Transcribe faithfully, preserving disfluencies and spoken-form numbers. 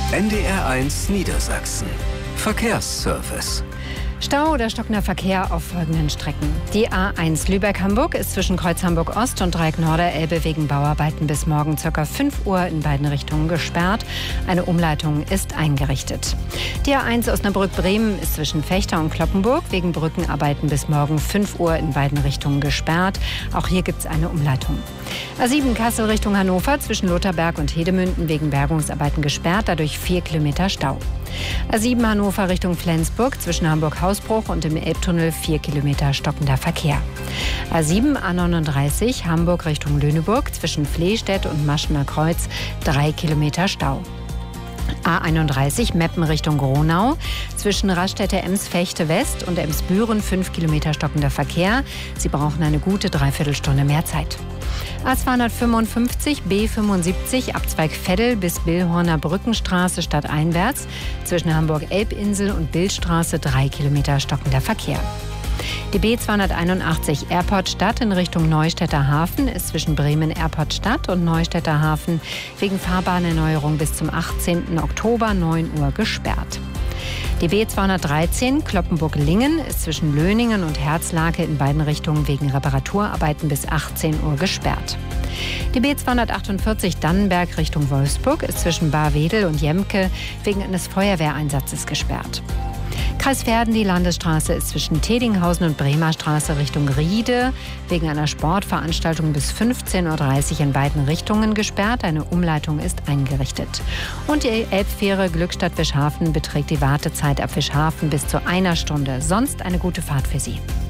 N D R eins Niedersachsen. Verkehrsservice. Stau oder stockender Verkehr auf folgenden Strecken. Die A eins Lübeck-Hamburg ist zwischen Kreuz Hamburg-Ost und Dreieck Norderelbe wegen Bauarbeiten bis morgen ca. fünf Uhr in beiden Richtungen gesperrt. Eine Umleitung ist eingerichtet. Die A eins Osnabrück-Bremen ist zwischen Vechta und Cloppenburg wegen Brückenarbeiten bis morgen fünf Uhr in beiden Richtungen gesperrt. Auch hier gibt es eine Umleitung. A sieben Kassel Richtung Hannover zwischen Lutherberg und Hedemünden wegen Bergungsarbeiten gesperrt, dadurch vier Kilometer Stau. A sieben Hannover Richtung Flensburg zwischen Hamburg-Hausbruch und im Elbtunnel vier Kilometer stockender Verkehr. A sieben A neununddreißig Hamburg Richtung Lüneburg zwischen Flehstedt und Maschener Kreuz drei Kilometer Stau. A einunddreißig Meppen Richtung Gronau zwischen Raststätte-Ems-Fechte-West und Emsbüren fünf Kilometer stockender Verkehr. Sie brauchen eine gute Dreiviertelstunde mehr Zeit. A zweihundertfünfundfünfzig B fünfundsiebzig Abzweig Veddel bis Billhorner Brückenstraße stadteinwärts zwischen Hamburg-Elbinsel und Billstraße drei Kilometer stockender Verkehr. Die B zweihunderteinundachtzig Airport Stadt in Richtung Neustädter Hafen ist zwischen Bremen Airport Stadt und Neustädter Hafen wegen Fahrbahnerneuerung bis zum achtzehnten Oktober neun Uhr gesperrt. Die B zweihundertdreizehn Cloppenburg-Lingen ist zwischen Löningen und Herzlake in beiden Richtungen wegen Reparaturarbeiten bis achtzehn Uhr gesperrt. Die B zweihundertachtundvierzig Dannenberg Richtung Wolfsburg ist zwischen Barwedel und Jemke wegen eines Feuerwehreinsatzes gesperrt. Kreis Verden, die Landesstraße ist zwischen Tedinghausen und Bremer Straße Richtung Riede wegen einer Sportveranstaltung bis fünfzehn Uhr dreißig in beiden Richtungen gesperrt. Eine Umleitung ist eingerichtet. Und die Elbfähre Glückstadt-Wischhafen beträgt die Wartezeit ab Wischhafen bis zu einer Stunde. Sonst eine gute Fahrt für Sie.